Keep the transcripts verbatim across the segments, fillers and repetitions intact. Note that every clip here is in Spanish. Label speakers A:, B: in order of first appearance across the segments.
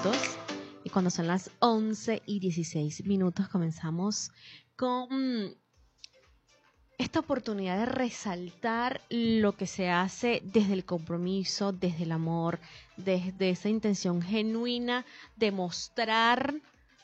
A: minutos. Y cuando son las once y dieciséis minutos comenzamos con esta oportunidad de resaltar lo que se hace desde el compromiso, desde el amor, desde esa intención genuina de mostrar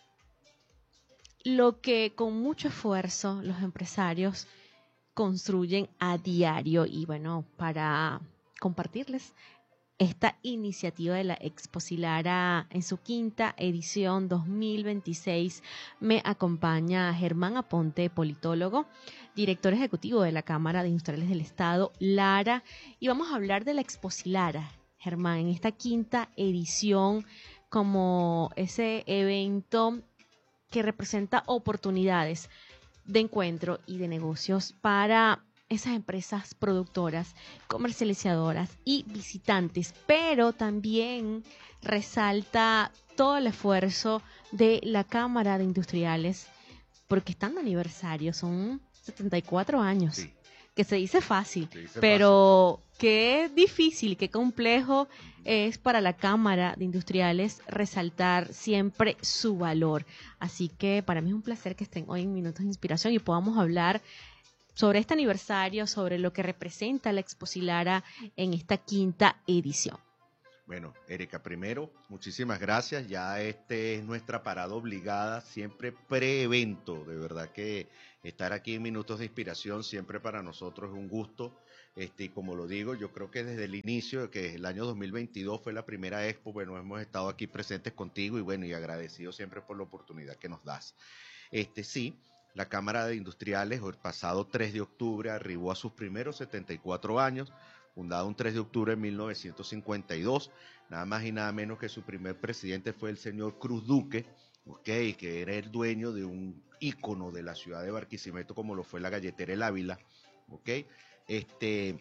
A: lo que con mucho esfuerzo los empresarios construyen a diario. Y bueno, para compartirles esta iniciativa de la Expo Silara en su quinta edición dos mil veintiséis, me acompaña Germán Aponte, politólogo, director ejecutivo de la Cámara de Industriales del Estado, Lara, y vamos a hablar de la Expo Silara, Germán, en esta quinta edición como ese evento que representa oportunidades de encuentro y de negocios para esas empresas productoras, comercializadoras y visitantes, pero también resalta todo el esfuerzo de la Cámara de Industriales, porque están de aniversario, son setenta y cuatro años, sí. Que se dice fácil, se dice pero fácil. Qué difícil, qué complejo uh-huh. es para la Cámara de Industriales resaltar siempre su valor. Así que para mí es un placer que estén hoy en Minutos de Inspiración y podamos hablar sobre este aniversario, sobre lo que representa la Expo Silara en esta quinta edición.
B: Bueno, Erika, primero, muchísimas gracias. Ya este es nuestra parada obligada, siempre pre-evento. De verdad que estar aquí en Minutos de Inspiración siempre para nosotros es un gusto. Este, y como lo digo, yo creo que desde el inicio, que el año dos mil veintidós fue la primera Expo, bueno, hemos estado aquí presentes contigo y bueno, y agradecidos siempre por la oportunidad que nos das. Este, sí. La Cámara de Industriales, el pasado tres de octubre, arribó a sus primeros setenta y cuatro años, fundada un tres de octubre de mil novecientos cincuenta y dos, nada más y nada menos que su primer presidente fue el señor Cruz Duque, okay, que era el dueño de un ícono de la ciudad de Barquisimeto como lo fue la galletera El Ávila, okay. Este,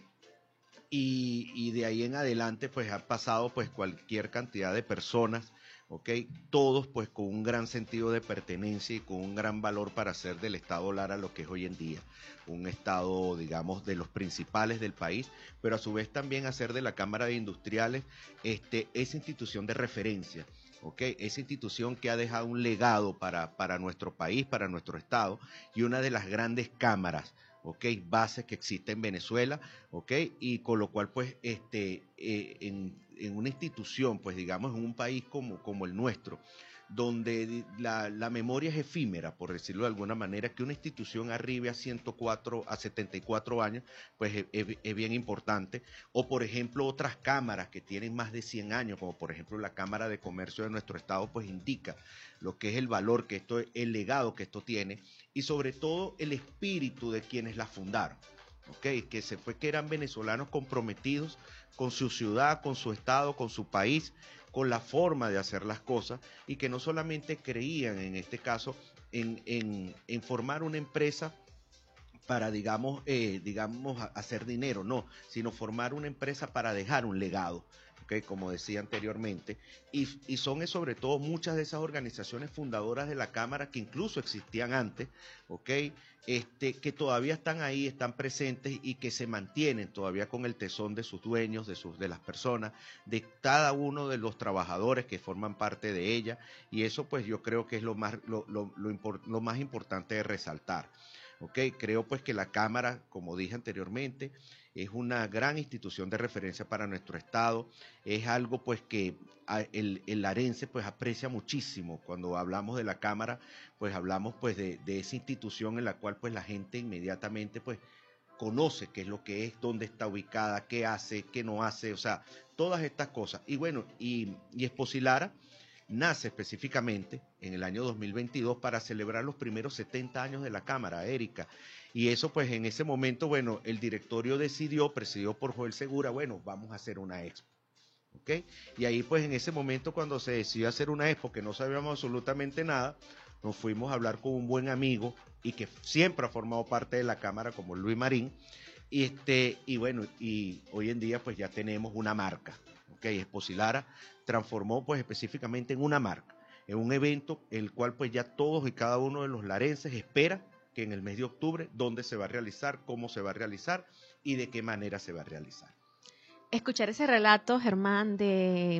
B: y, y de ahí en adelante pues ha pasado pues cualquier cantidad de personas, okay, todos pues con un gran sentido de pertenencia y con un gran valor para hacer del Estado Lara lo que es hoy en día, un Estado, digamos, de los principales del país, pero a su vez también hacer de la Cámara de Industriales este, esa institución de referencia, okay, esa institución que ha dejado un legado para, para nuestro país, para nuestro Estado, y una de las grandes cámaras, okay, bases que existe en Venezuela, okay, y con lo cual pues este eh, en, en una institución, pues digamos en un país como, como el nuestro, donde la, la memoria es efímera, por decirlo de alguna manera, que una institución arribe a ciento cuatro, a setenta y cuatro años, pues es, es, es bien importante. O por ejemplo otras cámaras que tienen más de cien años, como por ejemplo la Cámara de Comercio de nuestro estado, pues indica lo que es el valor que esto, el legado que esto tiene, y sobre todo el espíritu de quienes la fundaron, okay, que se fue que eran venezolanos comprometidos con su ciudad, con su estado, con su país, con la forma de hacer las cosas, y que no solamente creían en este caso en, en, en formar una empresa para, digamos, eh, digamos, hacer dinero, no, sino formar una empresa para dejar un legado, okay, como decía anteriormente, y, y son sobre todo muchas de esas organizaciones fundadoras de la Cámara que incluso existían antes, okay, este, que todavía están ahí, están presentes y que se mantienen todavía con el tesón de sus dueños, de, sus, de las personas, de cada uno de los trabajadores que forman parte de ella, y eso pues yo creo que es lo más, lo, lo, lo, import, lo más importante de resaltar. Okay, creo pues que la Cámara, como dije anteriormente, es una gran institución de referencia para nuestro estado, es algo pues que el, el larense pues aprecia muchísimo. Cuando hablamos de la Cámara, pues hablamos pues de, de esa institución en la cual pues la gente inmediatamente pues conoce qué es lo que es, dónde está ubicada, qué hace, qué no hace, o sea, todas estas cosas. Y bueno, y, y Expo Silara nace específicamente en el año dos mil veintidós para celebrar los primeros setenta años de la Cámara, Erika. Y eso pues en ese momento, bueno, el directorio decidió, presidido por Joel Segura, bueno, vamos a hacer una expo. ¿Okay? Y ahí pues en ese momento cuando se decidió hacer una expo, que no sabíamos absolutamente nada, nos fuimos a hablar con un buen amigo y que siempre ha formado parte de la Cámara, como Luis Marín, y, este, y bueno, y hoy en día pues ya tenemos una marca. Okay, Expo Silara transformó pues específicamente en una marca, en un evento el cual pues ya todos y cada uno de los larenses espera que en el mes de octubre dónde se va a realizar, cómo se va a realizar y de qué manera se va a realizar.
A: Escuchar ese relato, Germán, de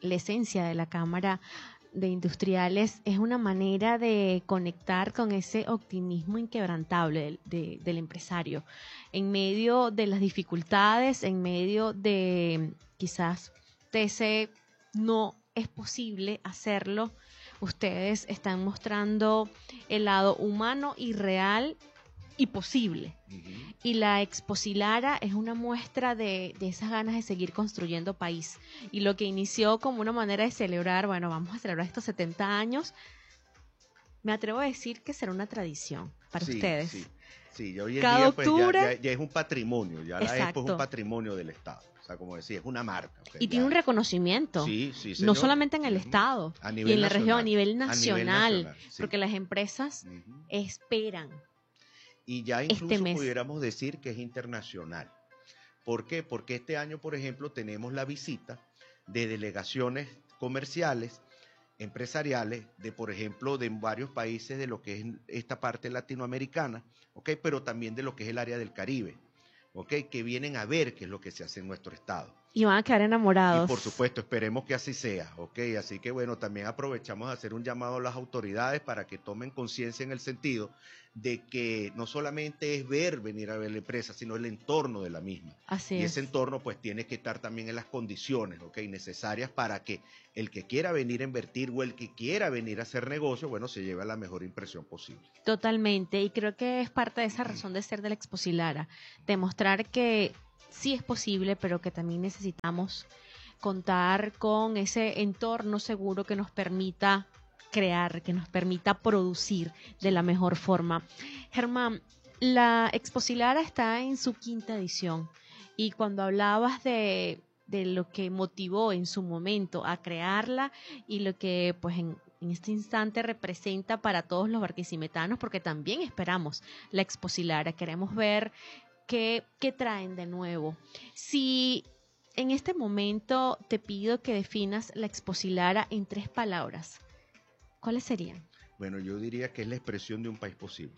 A: la esencia de la Cámara de Industriales es una manera de conectar con ese optimismo inquebrantable del, de, del empresario. En medio de las dificultades, en medio de quizás de ese no es posible hacerlo, ustedes están mostrando el lado humano y real y posible. Uh-huh. Y la Expo Silara es una muestra de, de esas ganas de seguir construyendo país. Y lo que inició como una manera de celebrar, bueno, vamos a celebrar estos setenta años, me atrevo a decir que será una tradición para
B: sí,
A: ustedes.
B: Sí, sí, ya hoy en
A: Cada
B: día pues,
A: octubre,
B: ya, ya, ya es un patrimonio, ya
A: exacto.
B: la Expo es un patrimonio del Estado. O sea, como decía, es una marca. Okay,
A: y
B: ya.
A: tiene un reconocimiento,
B: sí, sí,
A: no solamente en el
B: uh-huh.
A: Estado
B: a
A: y en
B: nivel
A: la
B: nacional.
A: región, a nivel nacional,
B: a nivel nacional sí.
A: Porque las empresas uh-huh. esperan.
B: Y ya incluso
A: este
B: pudiéramos decir que es internacional. ¿Por qué? Porque este año, por ejemplo, tenemos la visita de delegaciones comerciales, empresariales, de, por ejemplo, de varios países de lo que es esta parte latinoamericana, ¿okay? Pero también de lo que es el área del Caribe, ¿okay? Que vienen a ver qué es lo que se hace en nuestro estado.
A: Y van a quedar enamorados.
B: Y por supuesto, esperemos que así sea, ¿ok? Así que bueno, también aprovechamos a hacer un llamado a las autoridades para que tomen conciencia en el sentido de que no solamente es ver, venir a ver la empresa, sino el entorno de la misma.
A: Así
B: y
A: es.
B: ese entorno pues tiene que estar también en las condiciones, ¿ok? Necesarias para que el que quiera venir a invertir o el que quiera venir a hacer negocio, bueno, se lleve la mejor impresión posible.
A: Totalmente, y creo que es parte de esa razón de ser de la Expo Silara, demostrar que sí es posible, pero que también necesitamos contar con ese entorno seguro que nos permita crear, que nos permita producir de la mejor forma. Germán, la Expo Silara está en su quinta edición y cuando hablabas de, de lo que motivó en su momento a crearla y lo que pues en, en este instante representa para todos los barquisimetános, porque también esperamos la Expo Silara, queremos ver ¿Qué, ¿Qué traen de nuevo? Si en este momento te pido que definas la Expo Silara en tres palabras, ¿cuáles serían?
B: Bueno, yo diría que es la expresión de un país posible.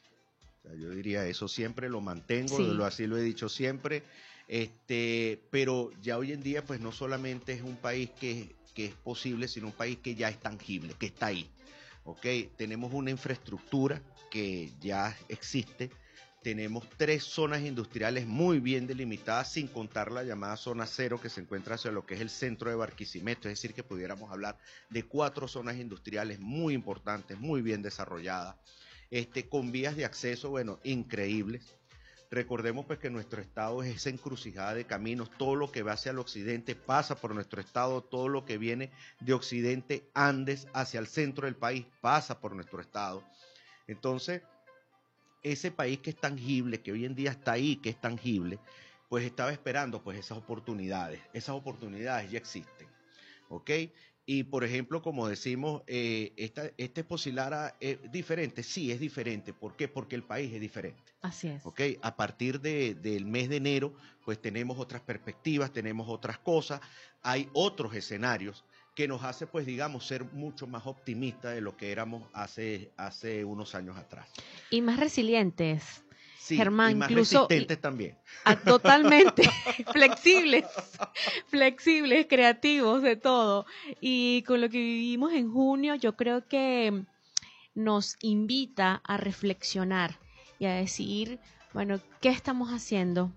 B: O sea, yo diría eso, siempre lo mantengo, sí. lo, así lo he dicho siempre, este, pero ya hoy en día pues no solamente es un país que, que es posible, sino un país que ya es tangible, que está ahí. ¿Okay? Tenemos una infraestructura que ya existe. Tenemos tres zonas industriales muy bien delimitadas, sin contar la llamada zona cero que se encuentra hacia lo que es el centro de Barquisimeto. Es decir, que pudiéramos hablar de cuatro zonas industriales muy importantes, muy bien desarrolladas, este, con vías de acceso, bueno, increíbles. Recordemos pues que nuestro estado es esa encrucijada de caminos, todo lo que va hacia el occidente pasa por nuestro estado, todo lo que viene de occidente Andes hacia el centro del país pasa por nuestro estado. Entonces, ese país que es tangible, que hoy en día está ahí, que es tangible, pues estaba esperando pues esas oportunidades. Esas oportunidades ya existen, ¿ok? Y por ejemplo, como decimos, eh, esta, este Expo Silara es diferente. Sí, es diferente. ¿Por qué? Porque el país es diferente.
A: Así es.
B: ¿Ok? A partir de, del mes de enero, pues tenemos otras perspectivas, tenemos otras cosas, hay otros escenarios que nos hace, pues digamos, ser mucho más optimistas de lo que éramos hace, hace unos años atrás.
A: Y más resilientes.
B: Sí,
A: Germán,
B: y más
A: incluso,
B: resistentes también.
A: A, totalmente, flexibles, flexibles, creativos, de todo. Y con lo que vivimos en junio, yo creo que nos invita a reflexionar y a decir, bueno, ¿qué estamos haciendo?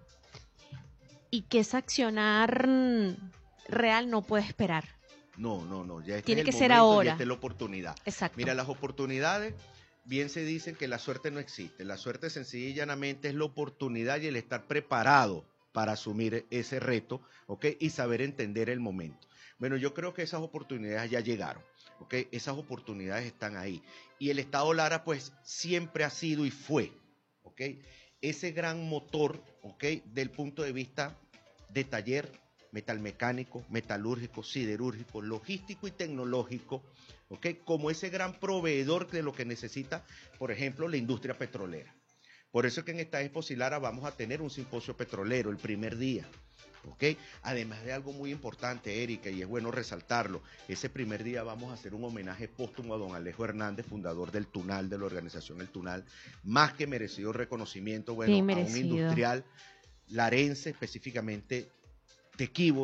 A: Y que ese accionar real no puede esperar.
B: No, no, no, ya este
A: Tiene
B: es
A: que
B: el
A: ser
B: momento
A: ahora.
B: Y esta es la oportunidad.
A: Exacto.
B: Mira, las oportunidades, bien se dicen que la suerte no existe. La suerte sencilla y llanamente es la oportunidad y el estar preparado para asumir ese reto, ¿ok? Y saber entender el momento. Bueno, yo creo que esas oportunidades ya llegaron, ¿ok? Esas oportunidades están ahí. Y el Estado Lara, pues, siempre ha sido y fue, ¿ok? Ese gran motor, ¿ok? Del punto de vista de taller, metalmecánico, metalúrgico, siderúrgico, logístico y tecnológico, ¿ok? Como ese gran proveedor de lo que necesita, por ejemplo, la industria petrolera. Por eso es que en esta Expo Silara vamos a tener un simposio petrolero el primer día, ¿ok? Además de algo muy importante, Erika, y es bueno resaltarlo, ese primer día vamos a hacer un homenaje póstumo a don Alejo Hernández, fundador del Tunal, de la organización El Tunal, más que merecido reconocimiento, bueno, a un industrial larense, específicamente de Quíbor,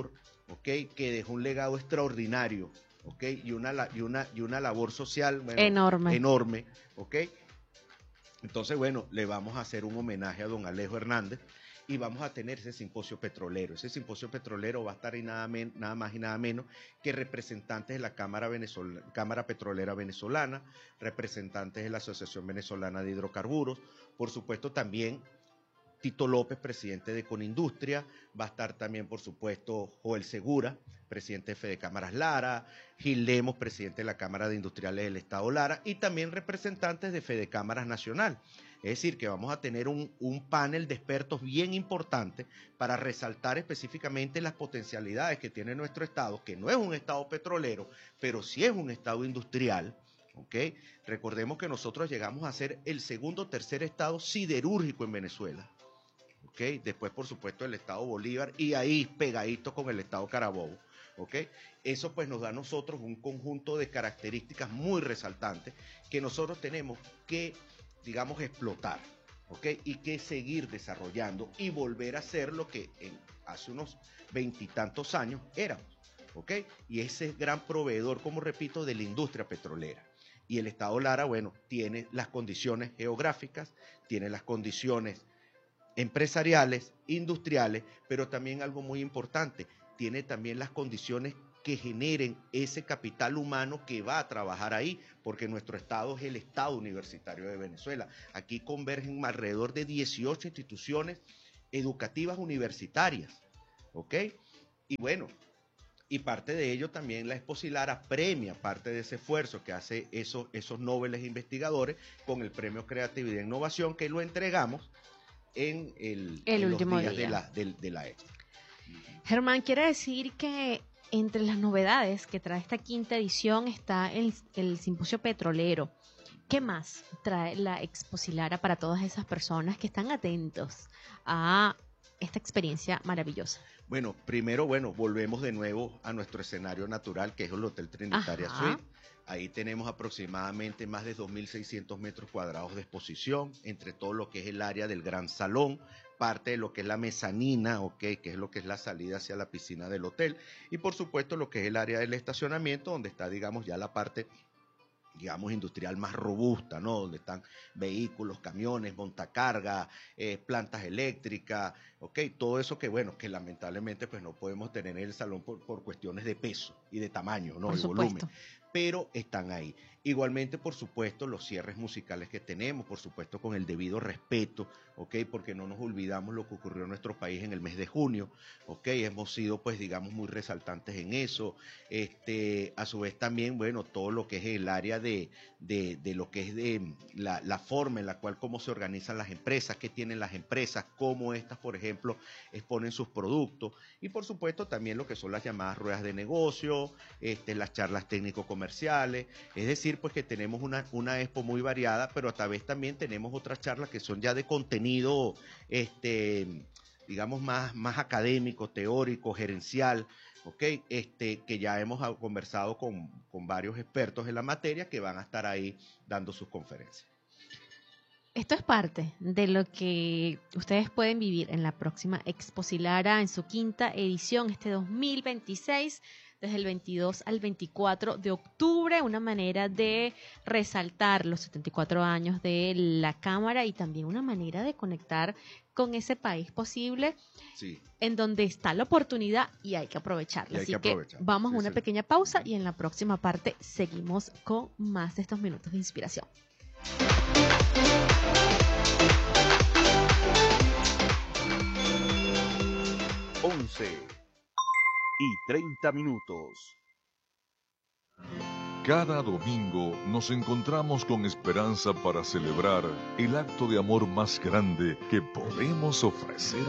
B: ¿okay? Que dejó un legado extraordinario, ¿okay? y, una, y, una, y una labor social bueno,
A: enorme.
B: enorme ¿okay? Entonces, bueno, le vamos a hacer un homenaje a don Alejo Hernández y vamos a tener ese simposio petrolero. Ese simposio petrolero va a estar ahí nada, men, nada más y nada menos que representantes de la Cámara, Venezol- Cámara Petrolera Venezolana, representantes de la Asociación Venezolana de Hidrocarburos, por supuesto también Tito López, presidente de Conindustria, va a estar también, por supuesto, Joel Segura, presidente de Fede Cámaras Lara, Gil Lemos, presidente de la Cámara de Industriales del Estado Lara, y también representantes de Fede Cámaras Nacional. Es decir, que vamos a tener un, un panel de expertos bien importante para resaltar específicamente las potencialidades que tiene nuestro estado, que no es un estado petrolero, pero sí es un estado industrial. ¿Okay? Recordemos que nosotros llegamos a ser el segundo o tercer estado siderúrgico en Venezuela. ¿Okay? Después, por supuesto, el estado Bolívar y ahí pegadito con el estado Carabobo. ¿Okay? Eso pues nos da a nosotros un conjunto de características muy resaltantes que nosotros tenemos que, digamos, explotar, ¿okay? Y que seguir desarrollando y volver a ser lo que en, hace unos veintitantos años éramos, ¿okay? Y ese gran proveedor, como repito, de la industria petrolera. Y el estado Lara, bueno, tiene las condiciones geográficas, tiene las condiciones empresariales, industriales, pero también algo muy importante, tiene también las condiciones que generen ese capital humano que va a trabajar ahí, porque nuestro estado es el estado universitario de Venezuela. Aquí convergen alrededor de dieciocho instituciones educativas universitarias, ¿ok? Y bueno, y parte de ello también la Expo Silara premia parte de ese esfuerzo que hace esos, esos nobles investigadores con el Premio Creatividad e Innovación que lo entregamos en, el,
A: el
B: en
A: último
B: los días
A: día
B: de la, de, de la Expo.
A: Germán, quiere decir que entre las novedades que trae esta quinta edición está el, el simposio petrolero. ¿Qué más trae la Expo Silara para todas esas personas que están atentos a esta experiencia maravillosa?
B: Bueno, primero, bueno, volvemos de nuevo a nuestro escenario natural, que es el Hotel Trinitaria
A: Ajá.
B: Suite. Ahí tenemos aproximadamente más de dos mil seiscientos metros cuadrados de exposición, entre todo lo que es el área del gran salón, parte de lo que es la mezanina, okay, que es lo que es la salida hacia la piscina del hotel, y por supuesto lo que es el área del estacionamiento, donde está, digamos, ya la parte, digamos, industrial más robusta, ¿no? Donde están vehículos, camiones, montacarga, eh, plantas eléctricas, ¿ok? Todo eso que, bueno, que lamentablemente pues no podemos tener en el salón por, por cuestiones de peso y de tamaño, ¿no?
A: Por
B: de
A: supuesto.
B: volumen, pero están ahí. Igualmente, por supuesto, los cierres musicales que tenemos, por supuesto, con el debido respeto, ¿ok? Porque no nos olvidamos lo que ocurrió en nuestro país en el mes de junio, ¿ok? Hemos sido, pues, digamos, muy resaltantes en eso. Este, a su vez también, bueno, todo lo que es el área de, de, de lo que es de la, la forma en la cual, cómo se organizan las empresas, qué tienen las empresas, cómo estas, por ejemplo, exponen sus productos. Y, por supuesto, también lo que son las llamadas ruedas de negocio, este, las charlas técnico-comerciales, es decir, pues que tenemos una, una expo muy variada, pero a través también tenemos otras charlas que son ya de contenido, este, digamos, más, más académico, teórico, gerencial, ¿ok? Este, que ya hemos conversado con, con varios expertos en la materia que van a estar ahí dando sus conferencias.
A: Esto es parte de lo que ustedes pueden vivir en la próxima Expo Silara en su quinta edición, este dos mil veintiséis, desde el veintidós al veinticuatro de octubre, una manera de resaltar los setenta y cuatro años de la Cámara y también una manera de conectar con ese país posible,
B: sí,
A: en donde está la oportunidad y hay que aprovecharla.
B: Hay
A: Así
B: que aprovechar.
A: que vamos
B: Sí,
A: a una
B: sí.
A: pequeña pausa y en la próxima parte seguimos con más de estos minutos de inspiración.
C: once y treinta minutos.
D: Cada domingo nos encontramos con esperanza para celebrar el acto de amor más grande que podemos ofrecer